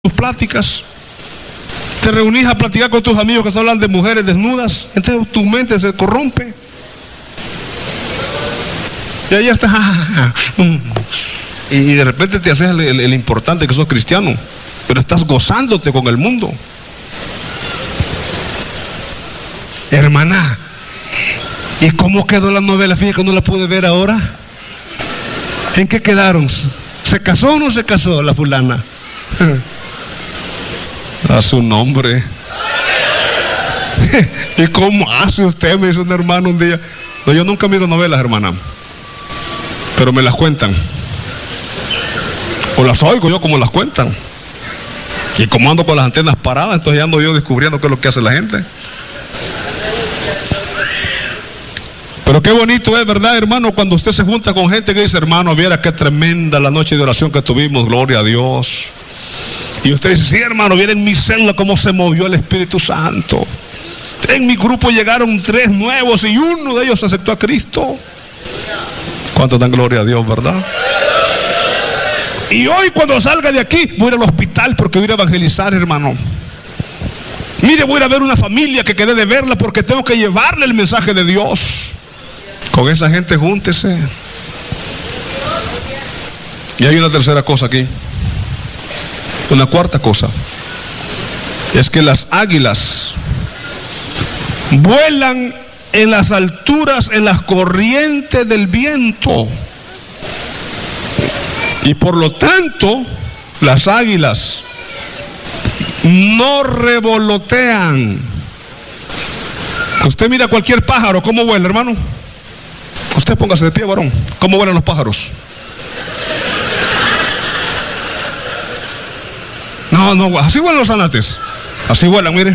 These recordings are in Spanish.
tus pláticas. Te reunís a platicar con tus amigos que hablan de mujeres desnudas, entonces tu mente se corrompe. Y ahí estás, y de repente te haces el importante que sos cristiano, pero estás gozándote con el mundo. Hermana, ¿y cómo quedó la novela? Fíjate que no la pude ver ahora. ¿En qué quedaron? ¿Se casó o no se casó la fulana? A su nombre. ¿Y cómo hace usted? Me dice un hermano un día. No, yo nunca miro novelas, hermana, pero me las cuentan, o las oigo yo como las cuentan. Y como ando con las antenas paradas, entonces ya ando yo descubriendo qué es lo que hace la gente. Pero qué bonito es, ¿verdad, hermano? Cuando usted se junta con gente que dice, hermano, viera qué tremenda la noche de oración que tuvimos, gloria a Dios. Y usted dice, sí, hermano, viene en mi célula cómo se movió el Espíritu Santo. En mi grupo llegaron 3 nuevos y uno de ellos aceptó a Cristo. ¿Cuánto dan gloria a Dios, verdad? Y hoy cuando salga de aquí, voy a ir al hospital porque voy a ir a evangelizar, hermano. Mire, voy a ir a ver una familia que quedé de verla porque tengo que llevarle el mensaje de Dios. Con esa gente júntese. Y hay una tercera cosa aquí. Una cuarta cosa. Es que las águilas vuelan en las alturas, en las corrientes del viento. Y por lo tanto, las águilas no revolotean. Usted mira cualquier pájaro, ¿cómo vuela, hermano? Usted póngase de pie, varón. ¿Cómo vuelan los pájaros? No, así vuelan los anates. Así vuelan, mire.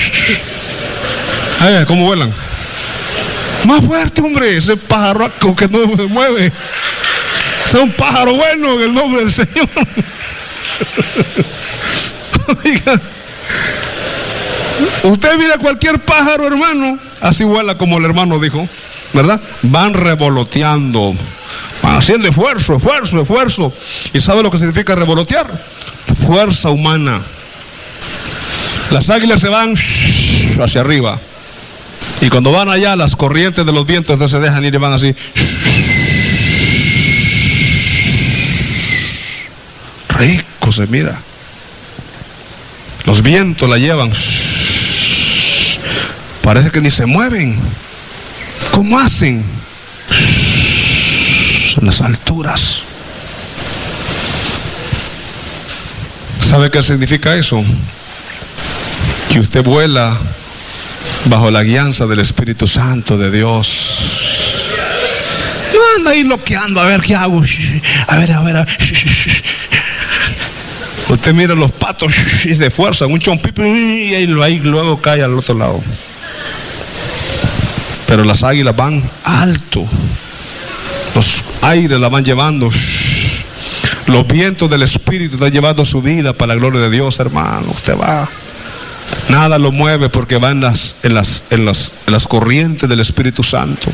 ¿Cómo vuelan? Más fuerte, hombre. Ese pájaro que no se mueve. Es un pájaro bueno en el nombre del Señor. Oiga, usted mira cualquier pájaro, hermano, así vuela como el hermano dijo, ¿verdad? Van revoloteando, van haciendo esfuerzo. ¿Y sabe lo que significa revolotear? Fuerza humana. Las águilas se van hacia arriba. Y cuando van allá, las corrientes de los vientos no se dejan ir y van así. Rico se mira. Los vientos la llevan. Parece que ni se mueven. ¿Cómo hacen? En las alturas. ¿Sabe qué significa eso? Que usted vuela bajo la guianza del Espíritu Santo de Dios. No anda ahí loqueando, a ver qué hago. A ver. Usted mira los patos y se esfuerza, un chompito y ahí luego cae al otro lado. Pero las águilas van alto. Los aires la van llevando. Los vientos del Espíritu están llevando su vida para la gloria de Dios, hermano. Usted va. Nada lo mueve porque va en las corrientes del Espíritu Santo.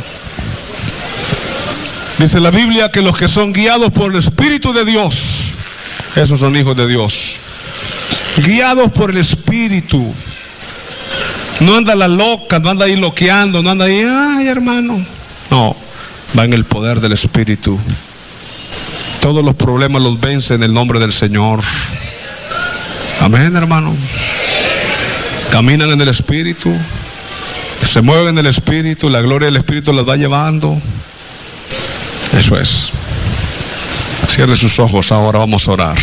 Dice la Biblia que los que son guiados por el Espíritu de Dios, esos son hijos de Dios. Guiados por el Espíritu. No anda la loca, no anda ahí loqueando, no anda ahí, ay, hermano. No, va en el poder del Espíritu. Todos los problemas los vence en el nombre del Señor. Amén, hermano. Caminan en el Espíritu, se mueven en el Espíritu, la gloria del Espíritu las va llevando. Eso es. Cierre sus ojos, ahora vamos a orar.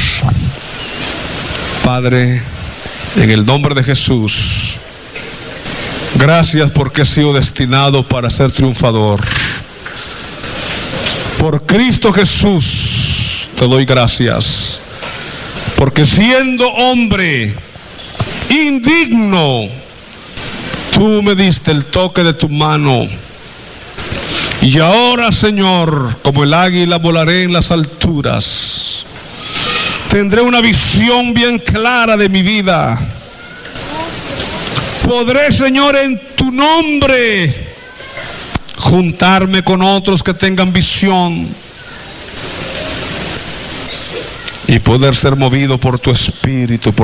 Padre, en el nombre de Jesús, gracias porque he sido destinado para ser triunfador. Por Cristo Jesús te doy gracias, porque siendo hombre indigno, tú me diste el toque de tu mano. Y ahora, Señor, como el águila volaré en las alturas. Tendré una visión bien clara de mi vida. Podré, Señor, en tu nombre juntarme con otros que tengan visión. y poder ser movido por tu espíritu,